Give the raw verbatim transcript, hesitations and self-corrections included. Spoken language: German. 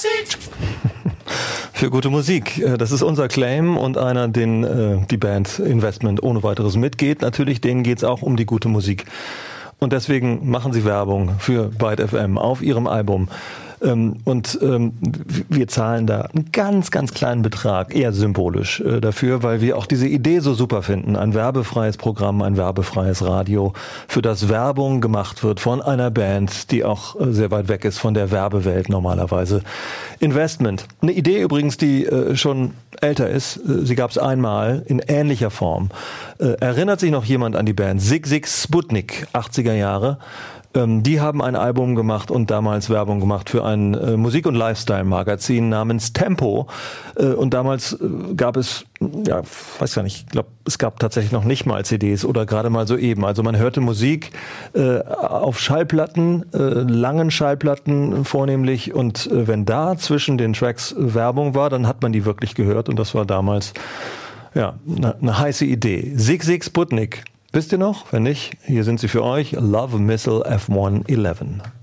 Für gute Musik. Das ist unser Claim und einer, den äh, die Band Investment ohne weiteres mitgeht. Natürlich, denen geht's auch um die gute Musik. Und deswegen machen sie Werbung für Byte F M auf ihrem Album. Ähm, und ähm, wir zahlen da einen ganz, ganz kleinen Betrag, eher symbolisch äh, dafür, weil wir auch diese Idee so super finden. Ein werbefreies Programm, ein werbefreies Radio, für das Werbung gemacht wird von einer Band, die auch äh, sehr weit weg ist von der Werbewelt normalerweise. Investment. Eine Idee übrigens, die äh, schon älter ist. Äh, sie gab es einmal in ähnlicher Form. Äh, erinnert sich noch jemand an die Band? Sigue Sigue Sputnik, achtziger Jahre. Ähm, die haben ein Album gemacht und damals Werbung gemacht für ein äh, Musik- und Lifestyle-Magazin namens Tempo. Äh, und damals äh, gab es, ja, weiß gar nicht, ich glaube, es gab tatsächlich noch nicht mal C Ds oder gerade mal so eben. Also man hörte Musik äh, auf Schallplatten, äh, langen Schallplatten vornehmlich. Und äh, wenn da zwischen den Tracks Werbung war, dann hat man die wirklich gehört. Und das war damals, ja, eine ne heiße Idee. Sigue Sigue Sputnik. Wisst ihr noch? Wenn nicht, hier sind sie für euch. Love Missile F eins elf.